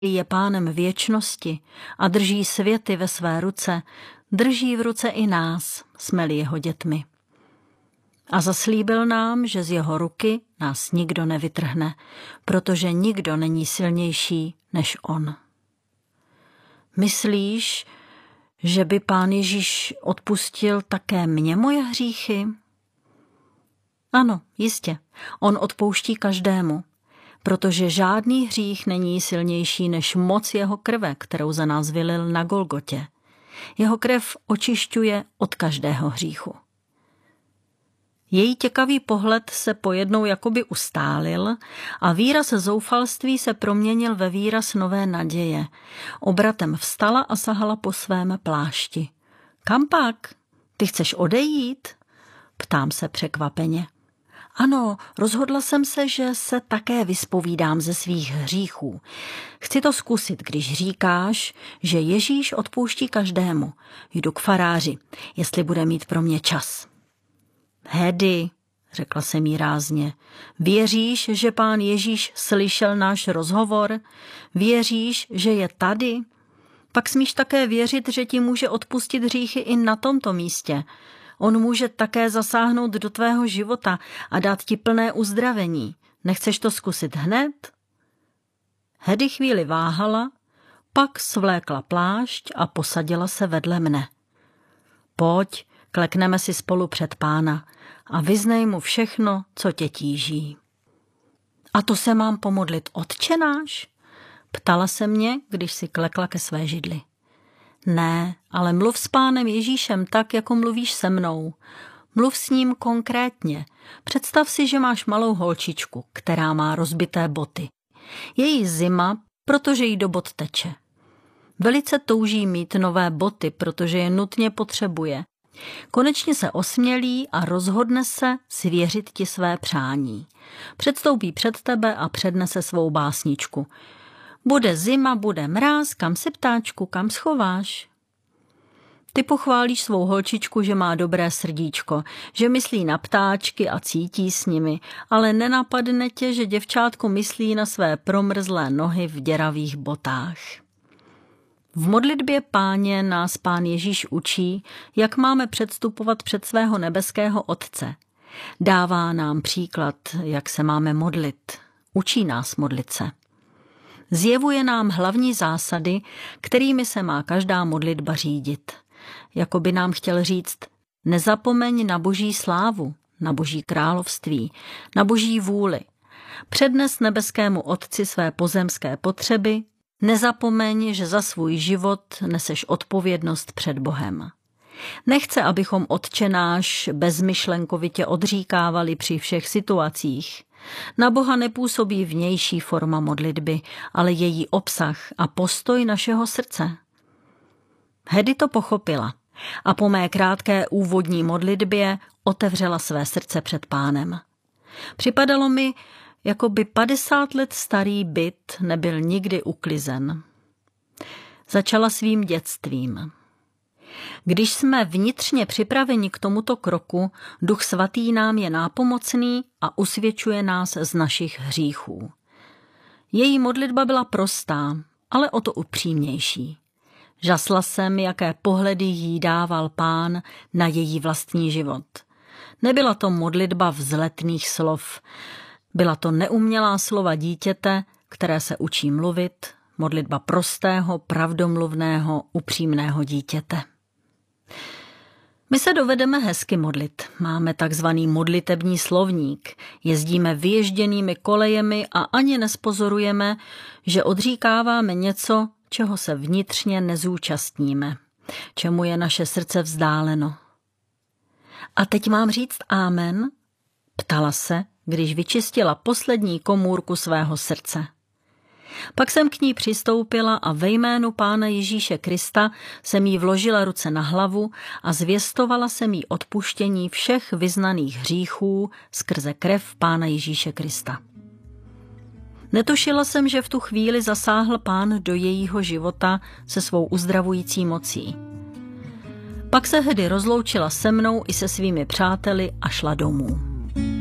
je pánem věčnosti a drží světy ve své ruce, drží v ruce i nás, jsme-li jeho dětmi. A zaslíbil nám, že z jeho ruky nás nikdo nevytrhne, protože nikdo není silnější než on. Myslíš, že by Pán Ježíš odpustil také mě moje hříchy? Ano, jistě, on odpouští každému, protože žádný hřích není silnější než moc jeho krve, kterou za nás vylil na Golgotě. Jeho krev očišťuje od každého hříchu. Její těkavý pohled se pojednou jakoby ustálil a výraz zoufalství se proměnil ve výraz nové naděje. Obratem vstala a sahala po svém plášti. Kam pak? Ty chceš odejít? Ptám se překvapeně. Ano, rozhodla jsem se, že se také vyspovídám ze svých hříchů. Chci to zkusit, když říkáš, že Ježíš odpouští každému. Jdu k faráři, jestli bude mít pro mě čas. Hedy, řekla jsem jí rázně, věříš, že Pán Ježíš slyšel náš rozhovor? Věříš, že je tady? Pak smíš také věřit, že ti může odpustit hříchy i na tomto místě. On může také zasáhnout do tvého života a dát ti plné uzdravení. Nechceš to zkusit hned? Hedy chvíli váhala, pak svlékla plášť a posadila se vedle mne. Pojď, klekneme si spolu před Pána a vyznej mu všechno, co tě tíží. A to se mám pomodlit Otče náš? Ptala se mě, když si klekla ke své židli. Ne, ale mluv s Pánem Ježíšem tak, jako mluvíš se mnou. Mluv s ním konkrétně. Představ si, že máš malou holčičku, která má rozbité boty. Je jí zima, protože jí do bot teče. Velice touží mít nové boty, protože je nutně potřebuje. Konečně se osmělí a rozhodne se svěřit ti své přání. Předstoupí před tebe a přednese svou básničku. Bude zima, bude mráz, kam se ptáčku, kam schováš? Ty pochválíš svou holčičku, že má dobré srdíčko, že myslí na ptáčky a cítí s nimi, ale nenapadne tě, že děvčátko myslí na své promrzlé nohy v děravých botách. V modlitbě Páně nás Pán Ježíš učí, jak máme předstupovat před svého nebeského Otce. Dává nám příklad, jak se máme modlit. Učí nás modlit se. Zjevuje nám hlavní zásady, kterými se má každá modlitba řídit. Jako by nám chtěl říct, nezapomeň na Boží slávu, na Boží království, na Boží vůli. Přednes nebeskému Otci své pozemské potřeby, nezapomeň, že za svůj život neseš odpovědnost před Bohem. Nechce, abychom Otče náš bezmyšlenkovitě odříkávali při všech situacích. Na Boha nepůsobí vnější forma modlitby, ale její obsah a postoj našeho srdce. Hedy to pochopila a po mé krátké úvodní modlitbě otevřela své srdce před Pánem. Připadalo mi, jako by 50 let starý byt nebyl nikdy uklizen. Začala svým dětstvím. Když jsme vnitřně připraveni k tomuto kroku, Duch Svatý nám je nápomocný a usvědčuje nás z našich hříchů. Její modlitba byla prostá, ale o to upřímnější. Žasla jsem, jaké pohledy jí dával Pán na její vlastní život. Nebyla to modlitba vzletných slov, byla to neumělá slova dítěte, které se učí mluvit, modlitba prostého, pravdomluvného, upřímného dítěte. My se dovedeme hezky modlit. Máme takzvaný modlitební slovník. Jezdíme vyježděnými kolejemi a ani nespozorujeme, že odříkáváme něco, čeho se vnitřně nezúčastníme, čemu je naše srdce vzdáleno. A teď mám říct amen? Ptala se, když vyčistila poslední komůrku svého srdce. Pak jsem k ní přistoupila a ve jménu Pána Ježíše Krista jsem jí vložila ruce na hlavu a zvěstovala jsem jí odpuštění všech vyznaných hříchů skrze krev Pána Ježíše Krista. Netušila jsem, že v tu chvíli zasáhl Pán do jejího života se svou uzdravující mocí. Pak se Hedy rozloučila se mnou i se svými přáteli a šla domů.